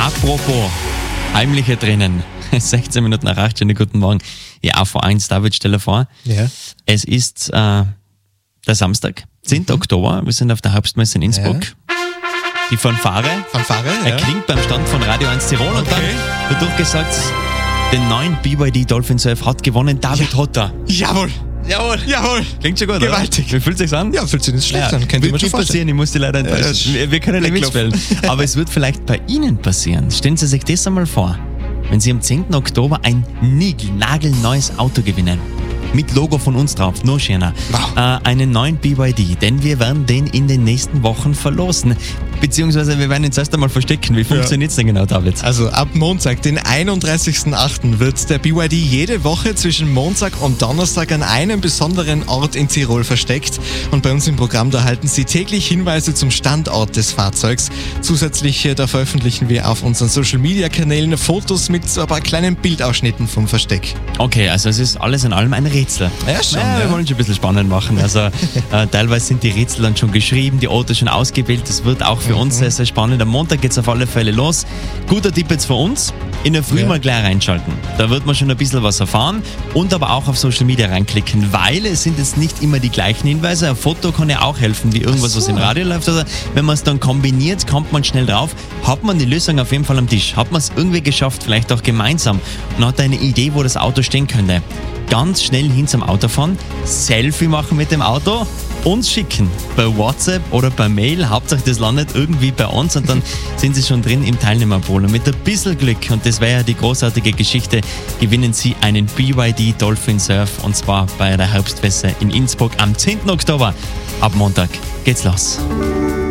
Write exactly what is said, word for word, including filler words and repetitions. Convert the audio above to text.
Apropos heimliche Tränen. sechzehn Minuten nach acht, schönen guten Morgen. Ja, A V eins, David, stell dir vor. Ja. Es ist äh, der Samstag, zehnten Oktober. Wir sind auf der Herbstmesse in Innsbruck. Ja. Die Fanfare. Fanfare, ja. Er klingt beim Stand von Radio eins Tirol und Okay. dann wird durchgesagt, den neuen B Y D Dolphin Surf hat gewonnen David Hotter. Jawohl. Jawohl. Jawohl. Klingt schon gut, Gewaltig. oder? Wie fühlt sich's an? Ja, fühlt sich nicht schlecht Ja, an. Kennt ihr wird mir schon nicht vorstellen. passieren, ich muss die leider enttäuschen. Äh, wir, wir können nicht wegklopfen. mitspielen. Aber es wird vielleicht bei Ihnen passieren. Stellen Sie sich das einmal vor, wenn Sie am zehnten Oktober ein niegelnagelneues Auto gewinnen. Mit Logo von uns drauf, nur schöner. Wow. Äh, einen neuen B Y D, denn wir werden den in den nächsten Wochen verlosen. Beziehungsweise wir werden ihn zuerst einmal verstecken. Wie funktioniert es denn genau, David? Also ab Montag, den einunddreißigsten achten, wird der B Y D jede Woche zwischen Montag und Donnerstag an einem besonderen Ort in Tirol versteckt. Und bei uns im Programm, da erhalten Sie täglich Hinweise zum Standort des Fahrzeugs. Zusätzlich äh, da veröffentlichen wir auf unseren Social-Media-Kanälen Fotos mit so ein paar kleinen Bildausschnitten vom Versteck. Okay, also es ist alles in allem ein Rätsel. Ja, schon, Ja, wir ja. wollen schon ein bisschen spannend machen. Also äh, teilweise sind die Rätsel dann schon geschrieben, die Orte schon ausgewählt. Das wird auch für uns sehr, sehr spannend. Am Montag geht es auf alle Fälle los. Guter Tipp jetzt für uns. In der Früh Ja. mal gleich reinschalten. Da wird man schon ein bisschen was erfahren und aber auch auf Social Media reinklicken, weil es sind jetzt nicht immer die gleichen Hinweise. Ein Foto kann ja auch helfen, wie irgendwas, Ach so. was im Radio läuft. Oder wenn man es dann kombiniert, kommt man schnell drauf. Hat man die Lösung auf jeden Fall am Tisch. Hat man es irgendwie geschafft, vielleicht auch gemeinsam und hat eine Idee, wo das Auto stehen könnte. Ganz schnell hin zum Auto fahren, Selfie machen mit dem Auto, uns schicken bei WhatsApp oder per Mail. Hauptsache das landet irgendwie bei uns und dann sind Sie schon drin im Teilnehmerpool. Und mit ein bisschen Glück, und das wäre ja die großartige Geschichte, gewinnen Sie einen B Y D Dolphin Surf und zwar bei der Herbstmesse in Innsbruck am zehnten Oktober. Ab Montag geht's los.